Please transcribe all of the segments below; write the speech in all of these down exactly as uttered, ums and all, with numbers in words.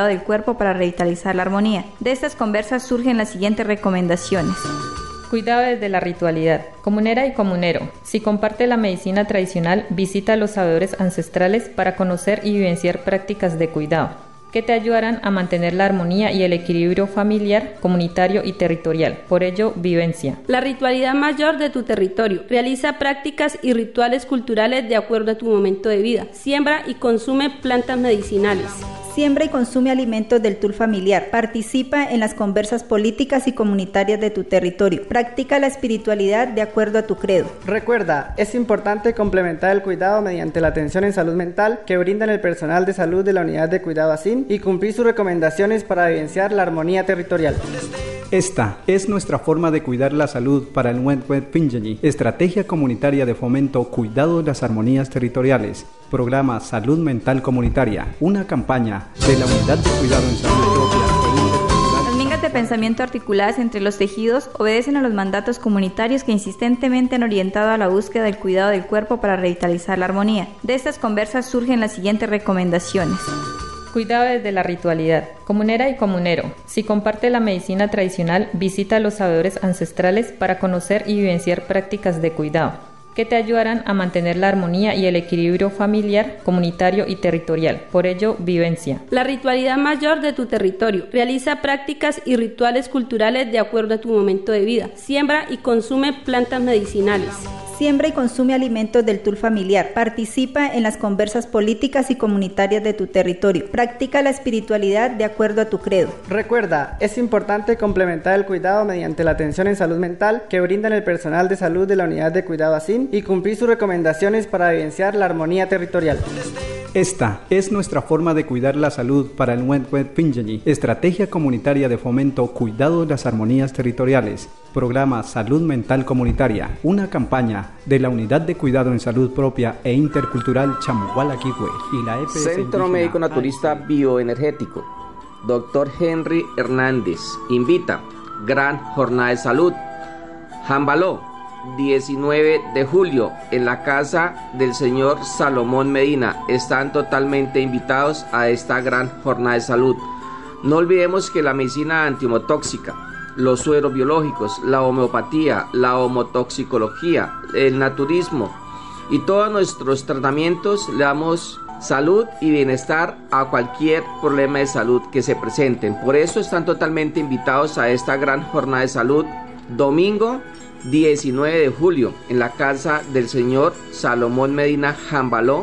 cuidado del cuerpo para revitalizar la armonía. De estas conversas surgen las siguientes recomendaciones. Cuidado desde la ritualidad. Comunera y comunero, si comparte la medicina tradicional, visita a los sabedores ancestrales para conocer y vivenciar prácticas de cuidado que te ayudarán a mantener la armonía y el equilibrio familiar, comunitario y territorial. Por ello, vivencia. La ritualidad mayor de tu territorio. Realiza prácticas y rituales culturales de acuerdo a tu momento de vida. Siembra y consume plantas medicinales. Siembra y consume alimentos del tour familiar. Participa en las conversas políticas y comunitarias de tu territorio. Practica la espiritualidad de acuerdo a tu credo. Recuerda, es importante complementar el cuidado mediante la atención en salud mental que brindan el personal de salud de la unidad de cuidado A S I N y cumplir sus recomendaciones para vivenciar la armonía territorial. Esta es nuestra forma de cuidar la salud para el Nwentwet Pinjani, Estrategia Comunitaria de Fomento Cuidado de las Armonías Territoriales, Programa Salud Mental Comunitaria, una campaña de la Unidad de Cuidado en Salud Propia e Intercultural. Las mingas de pensamiento articuladas entre los tejidos obedecen a los mandatos comunitarios que insistentemente han orientado a la búsqueda del cuidado del cuerpo para revitalizar la armonía. De estas conversas surgen las siguientes recomendaciones. Cuidado desde la ritualidad. Comunera y comunero, si comparte la medicina tradicional, visita a los sabedores ancestrales para conocer y vivenciar prácticas de cuidado que te ayudarán a mantener la armonía y el equilibrio familiar, comunitario y territorial. Por ello, vivencia. La ritualidad mayor de tu territorio. Realiza prácticas y rituales culturales de acuerdo a tu momento de vida. Siembra y consume plantas medicinales. Siembra y consume alimentos del tour familiar. Participa en las conversas políticas y comunitarias de tu territorio. Practica la espiritualidad de acuerdo a tu credo. Recuerda, es importante complementar el cuidado mediante la atención en salud mental que brindan el personal de salud de la unidad de cuidado A S I N y cumplir sus recomendaciones para vivenciar la armonía territorial. Esta es nuestra forma de cuidar la salud para el Nwentwet Pinjani, Estrategia Comunitaria de Fomento Cuidado de las Armonías Territoriales, Programa Salud Mental Comunitaria, una campaña de la Unidad de Cuidado en Salud Propia e Intercultural Chamugualaquihue y la E P S Centro Médico Naturista Bioenergético. Doctor Henry Hernández invita Gran Jornada de Salud. Jambaló, diecinueve de julio, en la casa del señor Salomón Medina. Están totalmente invitados a esta gran jornada de salud. No olvidemos que la medicina antihumutóxica, los sueros biológicos, la homeopatía, la homotoxicología, el naturismo y todos nuestros tratamientos le damos salud y bienestar a cualquier problema de salud que se presenten. Por eso están totalmente invitados a esta gran jornada de salud, domingo diecinueve de julio, en la casa del señor Salomón Medina Jambaló,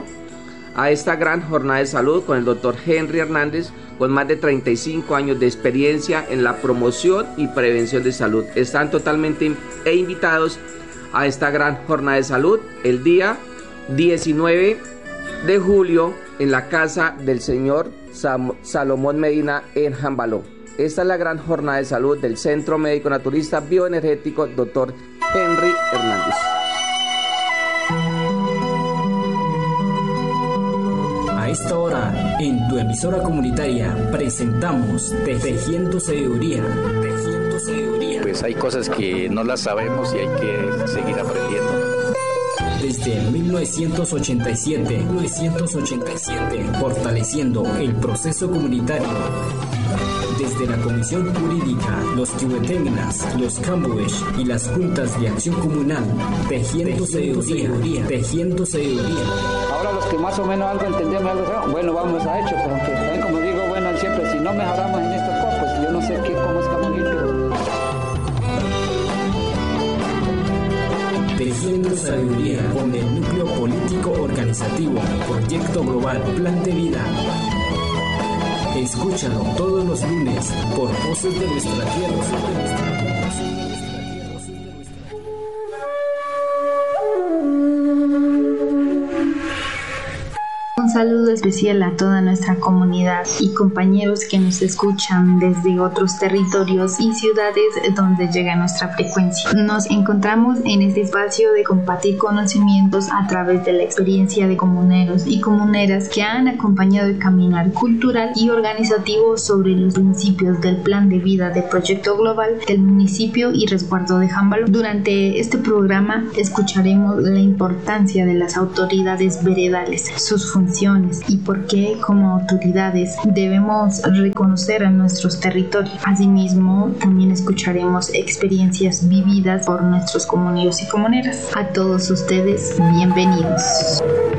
a esta gran jornada de salud con el doctor Henry Hernández, con más de treinta y cinco años de experiencia en la promoción y prevención de salud. Están totalmente e invitados a esta gran jornada de salud el día diecinueve de julio en la casa del señor Sam- Salomón Medina en Jambaló. Esta es la gran jornada de salud del Centro Médico Naturista Bioenergético doctor Henry Hernández. A esta hora, en tu emisora comunitaria, presentamos Tejiendo Sabiduría. Tejiendo Sabiduría. Pues hay cosas que no las sabemos y hay que seguir aprendiendo. Desde mil novecientos ochenta y siete, mil novecientos ochenta y siete, fortaleciendo el proceso comunitario. Desde la Comisión Jurídica, los Kiwetengnas, los Cambuesh y las Juntas de Acción Comunal, tejiendo sabiduría, tejiendo sabiduría. Ahora los que más o menos algo entendemos, algo, bueno, vamos a hecho, pero aunque también como digo, bueno, siempre si no mejoramos en estas cosas, pues yo no sé qué, cómo es que vamos a ir, pero... Tejiendo sabiduría con el núcleo político organizativo, Proyecto Global, Plan de Vida. Escúchalo todos los lunes por Voces de Nuestra Tierra. Un saludo especial a toda nuestra comunidad y compañeros que nos escuchan desde otros territorios y ciudades donde llega nuestra frecuencia. Nos encontramos en este espacio de compartir conocimientos a través de la experiencia de comuneros y comuneras que han acompañado el caminar cultural y organizativo sobre los principios del plan de vida del Proyecto Global del municipio y resguardo de Jambaló. Durante este programa escucharemos la importancia de las autoridades veredales, sus funciones tradiciones y por qué como autoridades debemos reconocer a nuestros territorios. Asimismo, también escucharemos experiencias vividas por nuestros comuneros y comuneras. A todos ustedes, bienvenidos.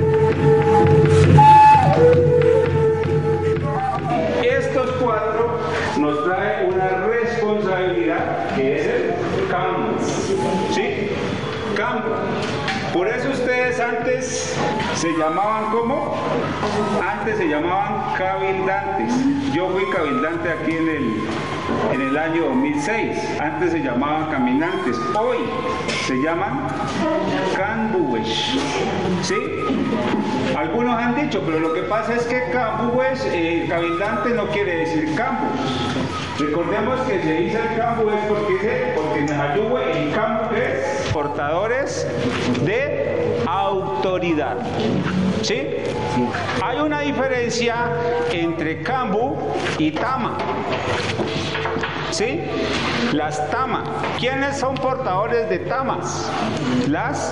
Estos cuatro nos trae una responsabilidad que es el campo, ¿sí? Campo. Por eso ustedes antes se llamaban ¿cómo? Antes se llamaban cabildantes. Yo fui cabildante aquí en el, en el año dos mil seis. Antes se llamaban caminantes. Hoy se llaman cambues. ¿Sí? Algunos han dicho, pero lo que pasa es que cambues, eh, cabildante no quiere decir campo. Recordemos que se dice el campo es porque, porque en Ayuhue el campo es portadores de autoridad. ¿Sí? Hay una diferencia entre cambu y tama. ¿Sí? Las tama. ¿Quiénes son portadores de tamas? Las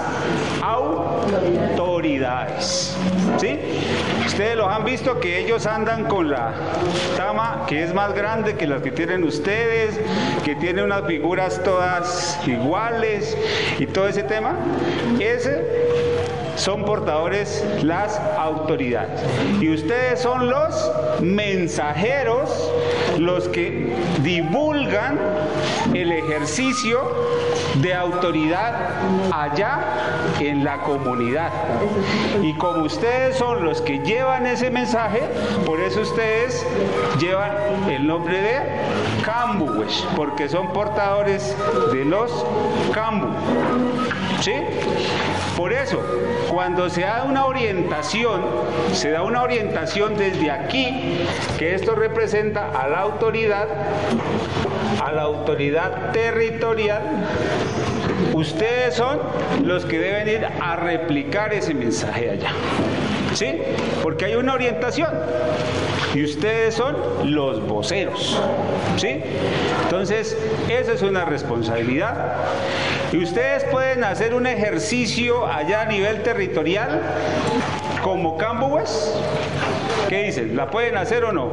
autoridades. ¿Sí? Ustedes los han visto que ellos andan con la tama que es más grande que las que tienen ustedes, que tiene unas figuras todas iguales y todo ese tema. Ese son portadores las autoridades. Y ustedes son los mensajeros, los que divulgan el ejercicio de autoridad allá en la comunidad. Y como ustedes son los que llevan ese mensaje, por eso ustedes llevan el nombre de cambues, porque son portadores de los cambu. ¿Sí? Por eso, cuando se da una orientación, se da una orientación desde aquí, que esto representa a la autoridad, a la autoridad territorial. Ustedes son los que deben ir a replicar ese mensaje allá. ¿Sí? Porque hay una orientación. Y ustedes son los voceros. ¿Sí? Entonces, esa es una responsabilidad. Y ustedes pueden hacer un ejercicio allá a nivel territorial como cambues. ¿Qué dicen? ¿La pueden hacer o no?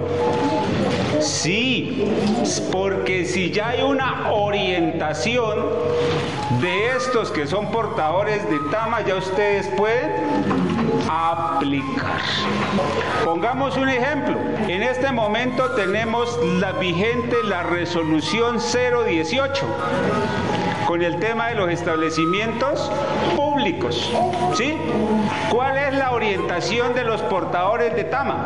Sí, porque si ya hay una orientación de estos que son portadores de tama, ya ustedes pueden aplicar. Pongamos un ejemplo. En este momento tenemos la vigente la resolución cero dieciocho con el tema de los establecimientos públicos. ¿Sí? ¿Cuál es la orientación de los portadores de tama?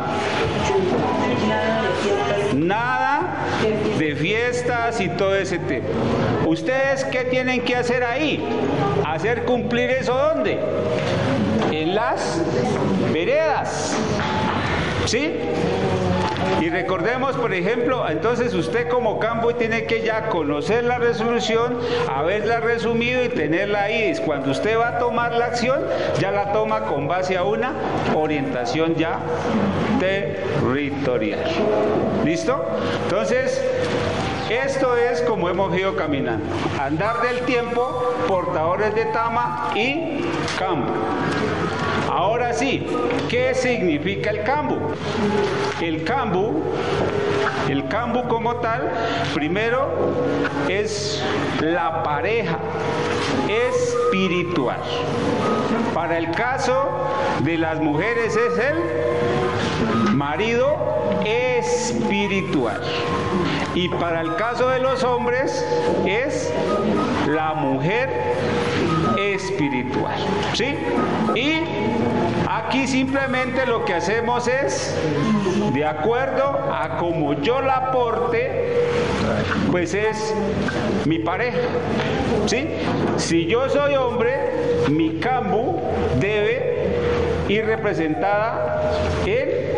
Nada de fiestas y todo ese tema. ¿Ustedes qué tienen que hacer ahí? ¿Hacer cumplir eso dónde? En las veredas. ¿Sí? Y recordemos, por ejemplo, entonces usted como campo tiene que ya conocer la resolución, haberla resumido y tenerla ahí. Cuando usted va a tomar la acción, ya la toma con base a una orientación ya territorial. ¿Listo? Entonces, esto es como hemos ido caminando. Andar del tiempo, portadores de tama y campo. Ahora sí, ¿qué significa el cambu? El cambu, el cambu como tal, primero es la pareja espiritual. Para el caso de las mujeres es el marido espiritual. Y para el caso de los hombres es la mujer espiritual. ¿Sí? Y aquí simplemente lo que hacemos es, de acuerdo a como yo la aporte, pues es mi pareja. ¿Sí? Si yo soy hombre, mi cambu debe ir representada en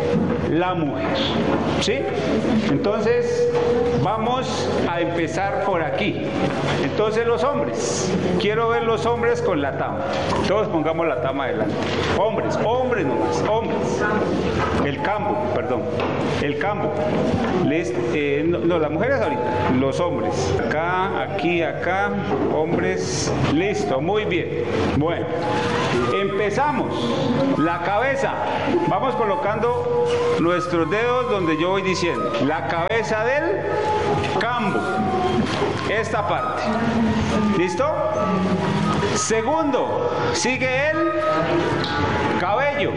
la mujer. ¿Sí? Entonces, vamos a empezar por aquí. Entonces, los hombres. Quiero ver los hombres con la tama. Todos pongamos la tama adelante. Hombres, hombres nomás, hombres. El cambo, perdón. El cambo. Les, eh, no, no, las mujeres ahorita. Los hombres. Acá, aquí, acá. Hombres. Listo, muy bien. Bueno, empezamos. La cabeza. Vamos colocando nuestros dedos donde yo voy diciendo. La cabeza del cambo. Esta parte. ¿Listo? Segundo, sigue el cabello.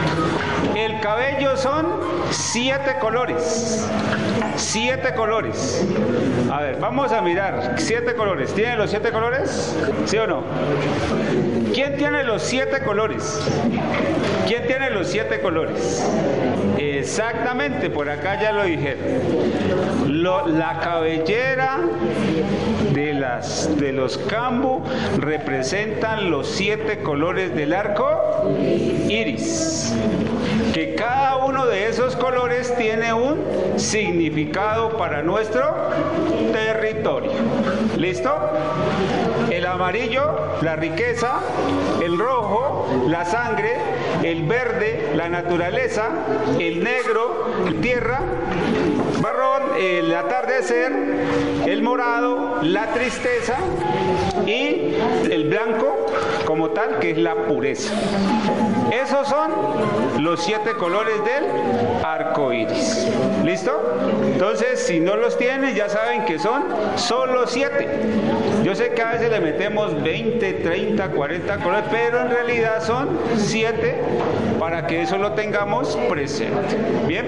El cabello son siete colores. Siete colores. A ver, vamos a mirar. Siete colores. ¿Tienen los siete colores? ¿Sí o no? ¿Quién tiene los siete colores? ¿Quién tiene los siete colores? Exactamente, por acá ya lo dijeron. Lo, la cabellera de, las, de los cambu representan los siete colores del arco iris. Que cada uno de esos colores tiene un significado para nuestro territorio. ¿Listo? El amarillo, la riqueza, el rojo, la sangre, el verde, la naturaleza, el negro, tierra, marrón, el atardecer, el morado, la tristeza y el blanco como tal, que es la pureza. Esos son los siete colores del arco iris. ¿Listo? Entonces, si no los tienen, ya saben que son solo siete. Yo sé que a veces le metemos veinte, treinta, cuarenta colores, pero en realidad son siete para que eso lo tengamos presente. Bien.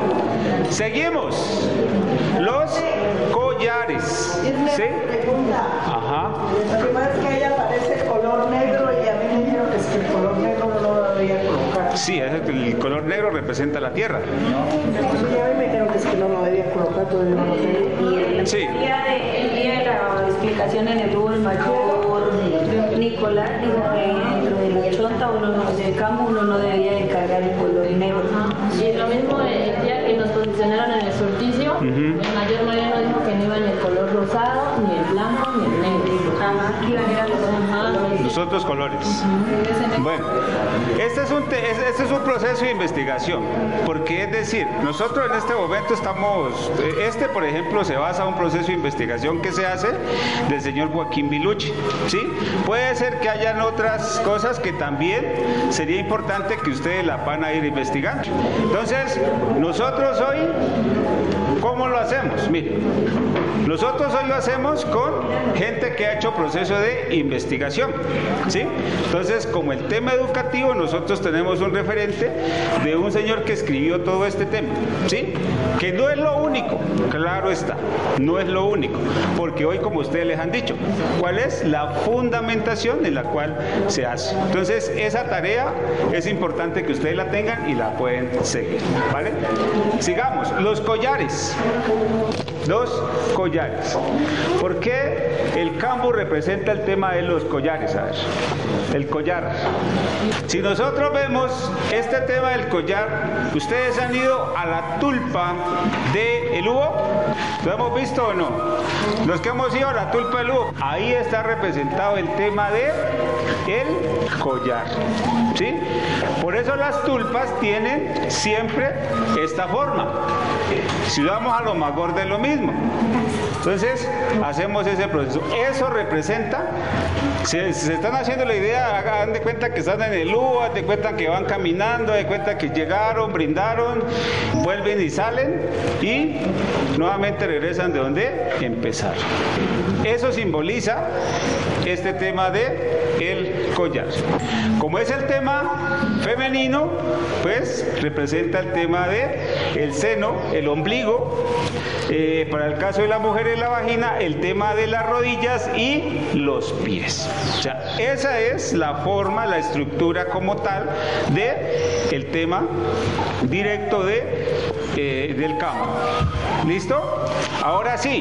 Seguimos. Los collares. ¿Sí? Ajá. Lo que pasa es que ella parece color negro y a mí me dijeron que, es que el color negro no lo debía colocar. Sí, es el, el color negro representa la tierra. Sí, a mí me dijeron que, es que no lo debía colocar, entonces yo no lo sé. Y sí. el día de, el día de la explicación en el grupo el mayor Nicolás dijo que dentro de la chonta uno no, del campo uno no debía de cargar el color negro. Y lo mismo el día que nos posicionaron en el solsticio, uh-huh. El mayor Mariano dijo que no iba ni el color rosado, ni el blanco, ni el negro. Ajá, aquí iban a ir a los colores. Los otros colores. Uh-huh. Bueno, este es, un te, este es un proceso de investigación, porque es decir, nosotros en este momento estamos, este por ejemplo se basa en un proceso de investigación que se hace del señor Joaquín Vilucci, ¿sí? Puede ser que hayan otras cosas que también sería importante que ustedes la van a ir investigando. Entonces, nosotros hoy, ¿cómo lo hacemos? Miren, nosotros hoy lo hacemos con gente que ha hecho proceso de investigación, ¿sí? Entonces, como el tema educativo, nosotros tenemos un referente de un señor que escribió todo este tema, ¿sí? Que no es lo único, claro está, no es lo único, porque hoy, como ustedes les han dicho, ¿cuál es la fundamentación en la cual se hace? Entonces, esa tarea es importante que ustedes la tengan y la pueden seguir, ¿vale? Sigamos, los collares. Los collares. ¿Por qué el cambu representa el tema de los collares? A ver, el collar. Si nosotros vemos este tema del collar, ¿ustedes han ido a la tulpa de el Hugo? ¿Lo hemos visto o no? Los que hemos ido a la tulpa del Hugo, ahí está representado el tema de el collar, ¿sí? Por eso las tulpas tienen siempre esta forma. Si vamos a lo más gordo es lo mismo. Entonces, hacemos ese proceso. Eso representa, se, se están haciendo la idea, hagan de cuenta que están en el U, hagan de cuenta que van caminando, hagan de cuenta que llegaron, brindaron, vuelven y salen y nuevamente regresan de donde empezaron. Eso simboliza este tema de el collar. Como es el tema femenino, pues representa el tema de el seno, el ombligo. Eh, para el caso de la mujer es la vagina, el tema de las rodillas y los pies. O sea, esa es la forma, la estructura como tal de el tema directo de, eh, del campo. ¿Listo? Ahora sí,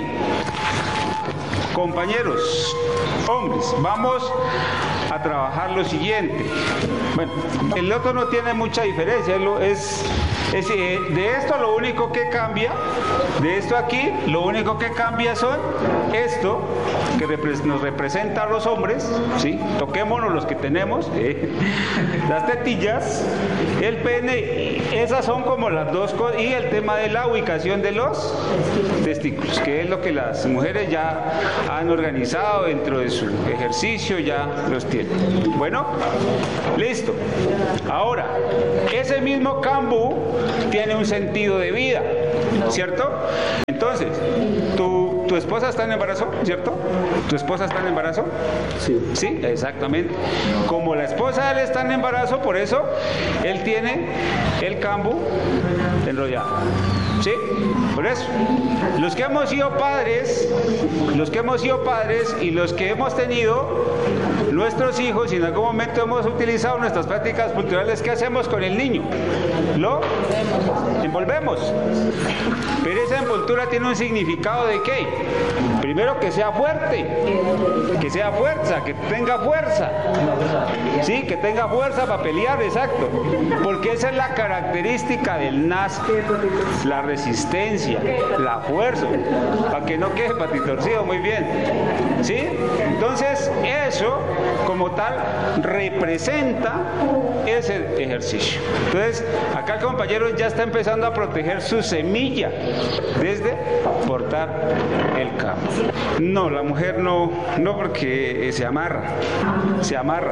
compañeros, hombres, vamos a trabajar lo siguiente. Bueno, el otro no tiene mucha diferencia, es Es, eh, de esto lo único que cambia, de esto aquí, lo único que cambia son esto, que repre- nos representa a los hombres, ¿sí? Toquémonos los que tenemos, ¿eh? Las tetillas, el pene, esas son como las dos cosas, y el tema de la ubicación de los testículos, que es lo que las mujeres ya han organizado dentro de su ejercicio, ya los tienen. Bueno, listo. Ahora, ese mismo cambu tiene un sentido de vida, ¿cierto? Entonces, tu, tu esposa está en embarazo, ¿cierto? ¿Tu esposa está en embarazo? Sí. Sí, exactamente. Como la esposa de él está en embarazo, por eso él tiene el cambu enrollado. ¿Sí? Por eso, los que hemos sido padres, los que hemos sido padres y los que hemos tenido nuestros hijos y en algún momento hemos utilizado nuestras prácticas culturales, ¿qué hacemos con el niño? Lo envolvemos. Pero esa envoltura tiene un significado de ¿qué? Primero, que sea fuerte, que sea fuerza, que tenga fuerza. Sí, que tenga fuerza para pelear, exacto. Porque esa es la característica del nace, la resistencia, la fuerza, para que no quede patitorcido, muy bien. ¿Sí? Entonces, eso como tal representa ese ejercicio. Entonces, acá el compañero ya está empezando a proteger su semilla desde portar el campo. No, la mujer no, no, porque se amarra, se amarra.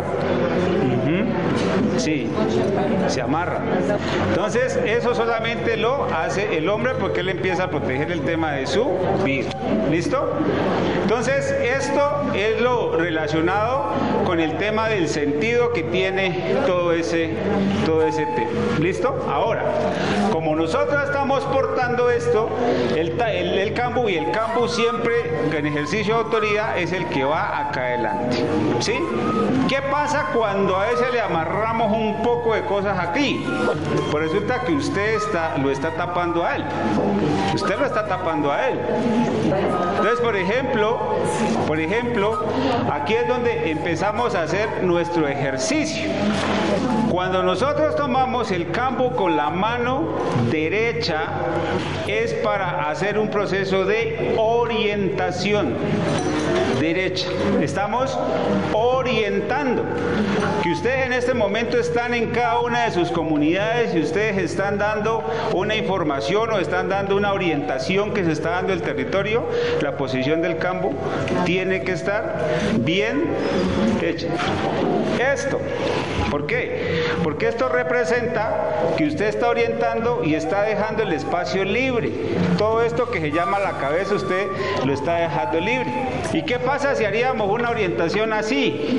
Uh-huh. Sí, se amarra. Entonces, eso solamente lo hace el hombre porque él empieza a proteger el tema de su vida. ¿Listo? Entonces, esto es lo relacionado con el tema del sentido que tiene todo ese, todo ese tema. ¿Listo? Ahora, como nosotros estamos portando esto, el, el, el cambu y el cambu siempre en ejercicio de autoridad es el que va acá adelante. ¿Sí? ¿Qué pasa cuando a ese le amarramos un poco de cosas aquí? Pues resulta que usted está, lo está tapando a él. Usted lo está tapando a él. Entonces, por ejemplo, por ejemplo, aquí es donde empezamos a hacer nuestro ejercicio. Cuando nosotros tomamos el cambu con la mano derecha, es para hacer un proceso de orientación derecha. Estamos orientando. Que ustedes en este momento están en cada una de sus comunidades y ustedes están dando una información o están dando una orientación que se está dando el territorio, la posición del cambu tiene que estar bien hecha. Esto, ¿por qué? Porque esto representa que usted está orientando y está dejando el espacio libre. Todo esto que se llama la cabeza, usted lo está dejando libre. ¿Y qué pasa si haríamos una orientación así?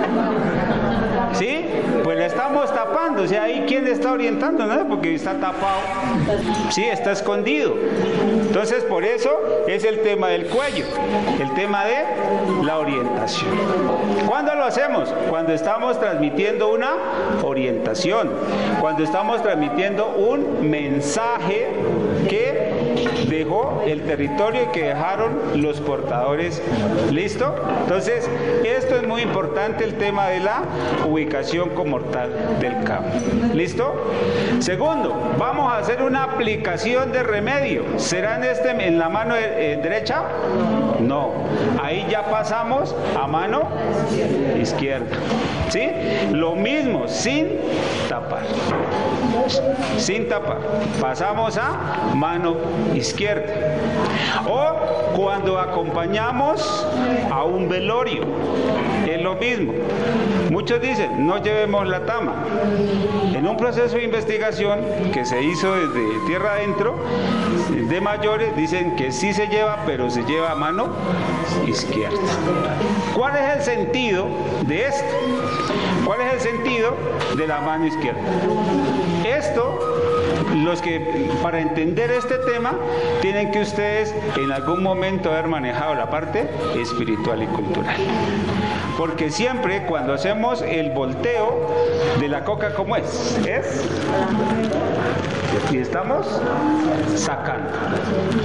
¿Sí? Pues la estamos tapando. O sea, ahí ¿quién está orientando? ¿No? Porque está tapado. Sí, está escondido. Entonces, por eso es el tema del cuello, el tema de la orientación. ¿Cuándo lo hacemos? Cuando estamos transmitiendo una orientación, cuando estamos transmitiendo un mensaje que dejó el territorio y que dejaron los portadores. ¿Listo? Entonces, esto es muy importante, el tema de la ubicación comortal del campo. ¿Listo? Segundo, vamos a hacer una aplicación de remedio. ¿Será en, este, en la mano eh, derecha? No. Ahí ya pasamos a mano izquierda. ¿Sí? Lo mismo, sin tapar. Sin tapar. Pasamos a mano izquierda. O cuando acompañamos a un velorio, es lo mismo. Muchos dicen, no llevemos la tama. En un proceso de investigación que se hizo desde tierra adentro, de mayores, dicen que sí se lleva, pero se lleva a mano izquierda. ¿Cuál es el sentido de esto? ¿Cuál es el sentido de la mano izquierda? Esto, los que para entender este tema tienen que ustedes en algún momento haber manejado la parte espiritual y cultural. Porque siempre cuando hacemos el volteo de la coca, ¿cómo es? Es y estamos sacando.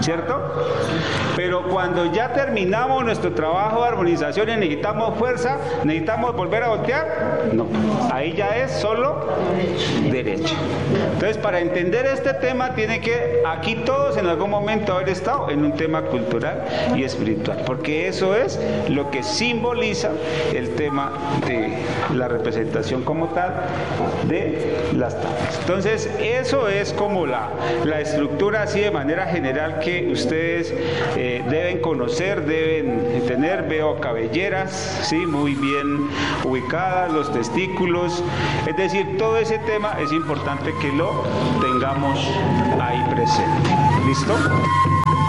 ¿cierto? Pero cuando ya terminamos nuestro trabajo de armonización y necesitamos fuerza, necesitamos volver a voltear, no, ahí ya es solo derecha. Entonces, para entender este tema, tiene que aquí todos en algún momento haber estado en un tema cultural y espiritual, porque eso es lo que simboliza el tema de la representación como tal de las tablas. Entonces, eso es como la, la estructura así de manera general que ustedes eh, deben conocer, deben tener. Veo cabelleras, sí, muy bien ubicadas, los testículos, es decir, todo ese tema es importante que lo tengamos ahí presente. ¿Listo?